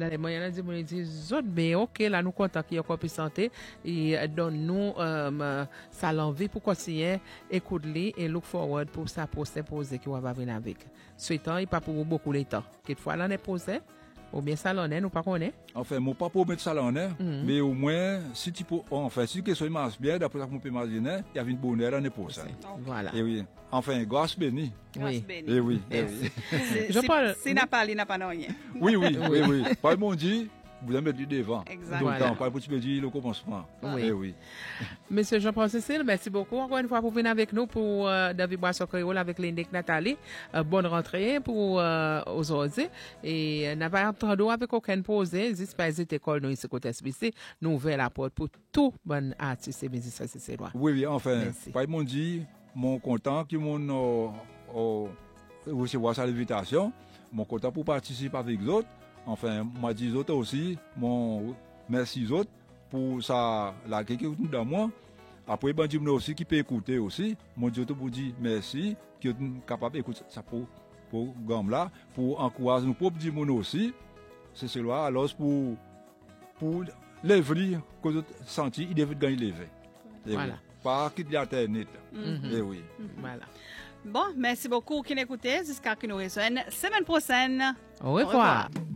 Dans les moyens, on dit, zot, mais ok, là, nous comptons qu'il y a encore plus santé, et donne-nous, ça l'envie pour continuer, écoute-les, et look forward pour ça, pour s'imposer qui va venir avec. Ce temps, il pas pour beaucoup de temps. Quelquefois, l'on est posé, ou bien ça l'en est, nous pas connaît. Enfin, mon pas pour mettre ça l'en est, mais au moins, si tu peux, enfin, si quelque chose marche bien, d'après ça qu'on peut imaginer, il y a une bonne heure, on est pour ça. Voilà. Et oui. Enfin, grâce bénie. Oui. Et oui. Si n'a pas, il n'a pas rien. Oui. Pas mon dit, vous allez mettre du devant. Exactement. Donc, voilà. Pas pour tu me dire le commencement. Oui. Et oui. Monsieur Jean-Paul Cécile, merci beaucoup encore une fois pour venir avec nous pour dans Vibration Créole avec Lindic Nathalie. Bonne rentrée pour aujourd'hui. Et n'a pas entendu avec aucun posé. N'hésitez pas à hésiter nous ici côté SBC. Nous ouvrons la porte pour tout bon artiste et musicien cécillois. Oui, enfin, merci. Pas mon dit, mon content qui m'ont recevoir sa invitation. Mon content pour participer avec les autres. Enfin, moi dis autres aussi, mon merci aux autres pour ça, la quelqu'un dans moi. Après, ben, dis aussi qui peut écouter aussi. Mon Dieu, pour dire merci, qui est capable d'écouter ça pour gomme là, pour encourager nous propres dire aussi. C'est cela, alors pour lever, que vous senti, il devait gagner lever. Voilà. Pas quitter l'internet. Et oui. Voilà. Bon, merci beaucoup qui nous écoutez jusqu'à ce que nous rejoignent semaine prochaine. Au revoir.